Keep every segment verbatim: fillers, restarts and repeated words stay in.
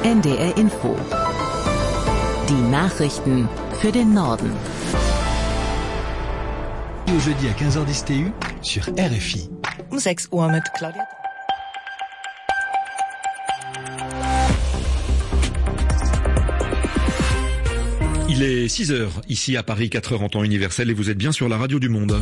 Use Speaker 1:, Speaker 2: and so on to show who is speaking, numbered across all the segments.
Speaker 1: N D R Info. Die Nachrichten für den Norden.
Speaker 2: Au jeudi à quinze heures dix T U sur R F I.
Speaker 3: Um sechs Uhr mit Claudia.
Speaker 4: Il est six heures, ici à Paris, quatre heures en temps universel, et vous êtes bien sur la radio du Monde.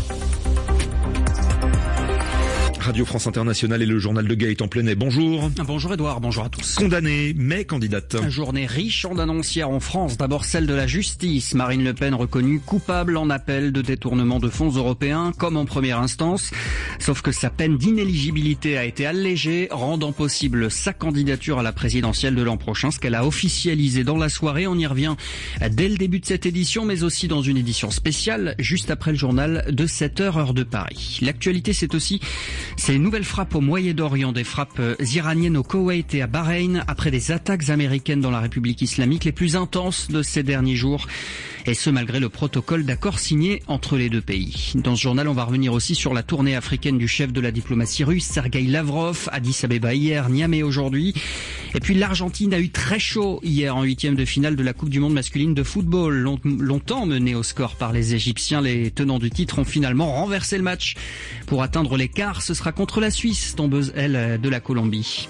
Speaker 4: Radio France Internationale et le journal de Gaëtan Plenet. Bonjour.
Speaker 5: Bonjour Edouard, bonjour à tous.
Speaker 4: Condamnée, mais candidate.
Speaker 5: Journée riche en annoncières en France. D'abord celle de la justice. Marine Le Pen reconnue coupable en appel de détournement de fonds européens, comme en première instance. Sauf que sa peine d'inéligibilité a été allégée, rendant possible sa candidature à la présidentielle de l'an prochain, ce qu'elle a officialisé dans la soirée. On y revient dès le début de cette édition, mais aussi dans une édition spéciale, juste après le journal de sept heures, heure de Paris. L'actualité, c'est aussi ces nouvelles frappes au Moyen-Orient, des frappes iraniennes au Koweït et à Bahreïn, après des attaques américaines dans la République islamique les plus intenses de ces derniers jours. Et ce, malgré le protocole d'accord signé entre les deux pays. Dans ce journal, on va revenir aussi sur la tournée africaine du chef de la diplomatie russe, Sergueï Lavrov, Addis Abeba hier, Niamey aujourd'hui. Et puis l'Argentine a eu très chaud hier en huitième de finale de la Coupe du Monde masculine de football. Long, longtemps menée au score par les Égyptiens, les tenants du titre ont finalement renversé le match. Pour atteindre les quarts, ce sera contre la Suisse, tombeuse elle de la Colombie.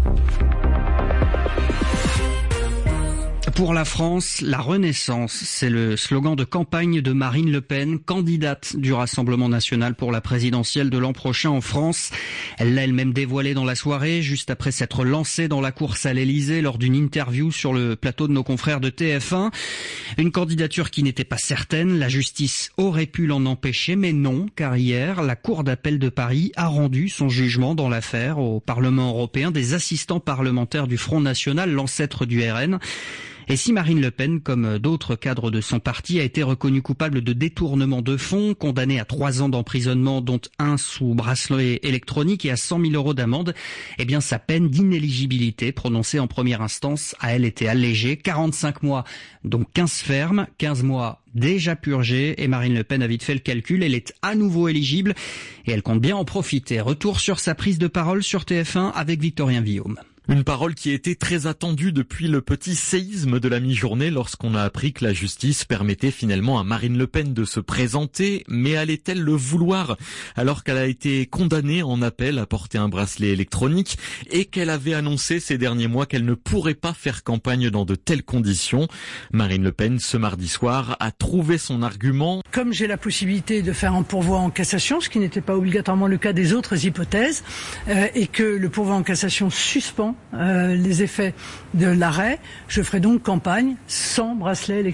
Speaker 5: Pour la France, la renaissance, c'est le slogan de campagne de Marine Le Pen, candidate du Rassemblement national pour la présidentielle de l'an prochain en France. Elle l'a elle-même dévoilé dans la soirée, juste après s'être lancée dans la course à l'Elysée lors d'une interview sur le plateau de nos confrères de T F un. Une candidature qui n'était pas certaine, la justice aurait pu l'en empêcher, mais non, car hier, la Cour d'appel de Paris a rendu son jugement dans l'affaire au Parlement européen des assistants parlementaires du Front National, l'ancêtre du R N. Et si Marine Le Pen, comme d'autres cadres de son parti, a été reconnue coupable de détournement de fonds, condamnée à trois ans d'emprisonnement, dont un sous bracelet électronique et à cent mille euros d'amende, eh bien sa peine d'inéligibilité prononcée en première instance a elle été allégée, quarante-cinq mois, donc quinze fermes, quinze mois déjà purgés, et Marine Le Pen a vite fait le calcul, elle est à nouveau éligible et elle compte bien en profiter. Retour sur sa prise de parole sur T F un avec Victorien Villaume.
Speaker 6: Une parole qui était très attendue depuis le petit séisme de la mi-journée lorsqu'on a appris que la justice permettait finalement à Marine Le Pen de se présenter, mais allait-elle le vouloir alors qu'elle a été condamnée en appel à porter un bracelet électronique et qu'elle avait annoncé ces derniers mois qu'elle ne pourrait pas faire campagne dans de telles conditions? Marine Le Pen, ce mardi soir, a trouvé son argument.
Speaker 7: Comme j'ai la possibilité de faire un pourvoi en cassation, ce qui n'était pas obligatoirement le cas des autres hypothèses, euh, et que le pourvoi en cassation suspend Euh, les effets de l'arrêt, je ferai donc campagne sans bracelet électronique.